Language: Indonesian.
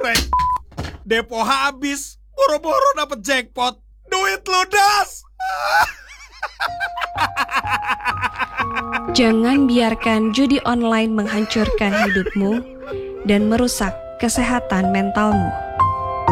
cuek. Depo habis, boro-boro dapet jackpot. Duit ludas. Jangan biarkan judi online menghancurkan hidupmu dan merusak kesehatan mentalmu.